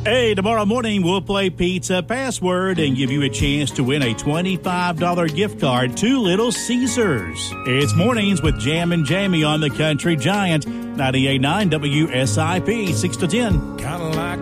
Hey, tomorrow morning we'll play Pizza Password and give you a chance to win a $25 gift card to Little Caesars. It's Mornings with Jam and Jamie on the Country Giant, 98.9 WSIP, 6 to 10. Kind of like